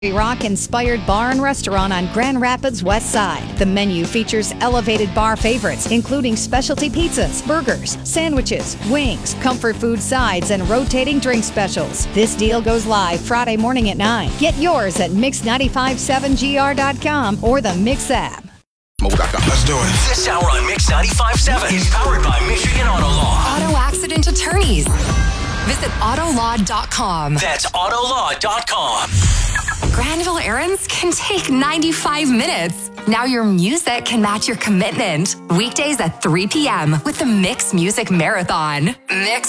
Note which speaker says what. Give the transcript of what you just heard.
Speaker 1: Rock-inspired bar and restaurant on Grand Rapids West Side. The menu features elevated bar favorites, including specialty pizzas, burgers, sandwiches, wings, comfort food sides, and rotating drink specials. This deal goes live Friday morning at 9. Get yours at Mix957gr.com or the Mix app.
Speaker 2: Let's do it.
Speaker 3: This hour on Mix 95.7 is powered by Michigan Auto Law.
Speaker 4: Auto accident attorneys. Visit autolaw.com.
Speaker 3: That's autolaw.com.
Speaker 4: Granville errands can take 95 minutes. Now your music can match your commitment. Weekdays at 3 p.m. with the Mix Music Marathon. Mix